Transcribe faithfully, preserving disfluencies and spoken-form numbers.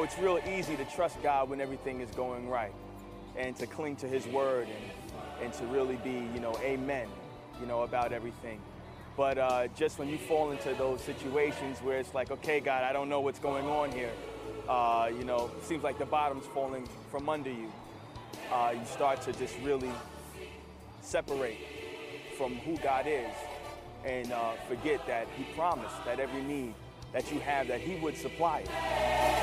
it's real easy to trust God when everything is going right and to cling to his word and, and to really be, you know, amen, you know, about everything. But uh, just when you fall into those situations where it's like, okay, God, I don't know what's going on here. Uh, you know, seems like the bottom's falling from under you. Uh, you start to just really separate from who God is and uh, forget that he promised that every need that you have, that he would supply it.